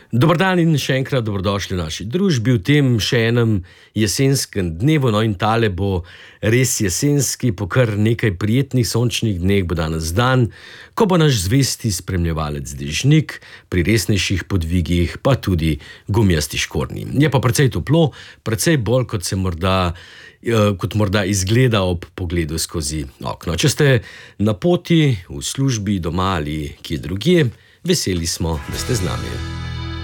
Dober dan in še enkrat dobrodošli v naši družbi, v tem še enem jesenskem dnevu, no in tale bo res jesenski, po kar nekaj prijetnih sončnih dneh bo danes dan, ko bo naš zvesti spremljevalec dežnik, pri resnejših podvigih pa tudi gumijasti škornji. Je pa precej toplo, precej bolj kot morda izgleda ob pogledu skozi okno. Če ste na poti, v službi, doma ali kje drugje, veseli smo, da ste z nami.